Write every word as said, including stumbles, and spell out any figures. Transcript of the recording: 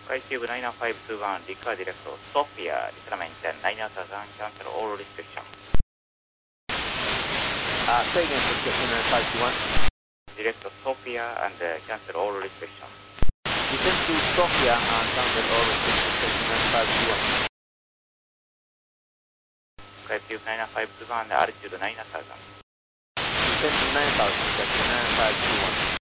SkyTube nine five two one, Rica direct to Sofia, Isla maintain nine thousand, cancel all restriction. Uh, say again, description nine five two one. Direct to Sofia and uh, cancel all restriction. Descend to Sofia and cancel all restriction nine five two one. SkyTube nine five two one, altitude nine thousand. Descend to nine thousand, nine five two one.